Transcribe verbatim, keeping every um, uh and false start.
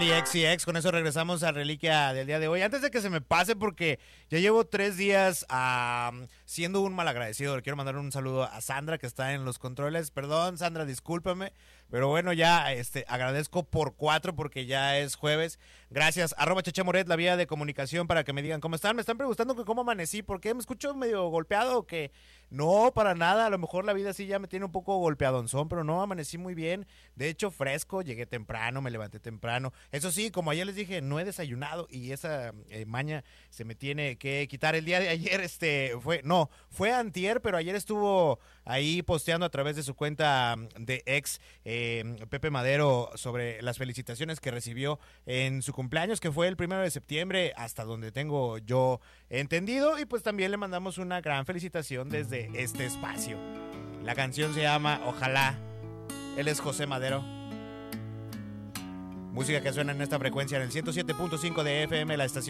Y X y X, con eso regresamos a Reliquia del día de hoy. Antes de que se me pase, porque ya llevo tres días um, siendo un malagradecido, le quiero mandar un saludo a Sandra, que está en los controles. Perdón, Sandra, discúlpame, pero bueno, ya este, agradezco por cuatro porque ya es jueves. Gracias, arroba Cheche Moret, la vía de comunicación, para que me digan cómo están. Me están preguntando que cómo amanecí, ¿por qué me escucho medio golpeado o qué? No, para nada, a lo mejor la vida sí ya me tiene un poco golpeadonzón, pero no, amanecí muy bien. De hecho, fresco, llegué temprano, me levanté temprano. Eso sí, como ayer les dije, no he desayunado y esa eh, maña se me tiene que quitar. El día de ayer, este, fue, no, fue antier, pero ayer estuvo ahí posteando a través de su cuenta de ex, eh, Pepe Madero, sobre las felicitaciones que recibió en su cumpleaños, que fue el primero de septiembre, hasta donde tengo yo entendido, y pues también le mandamos una gran felicitación desde este espacio. La canción se llama Ojalá. Él es José Madero. Música que suena en esta frecuencia en el ciento siete punto cinco de F M, la estación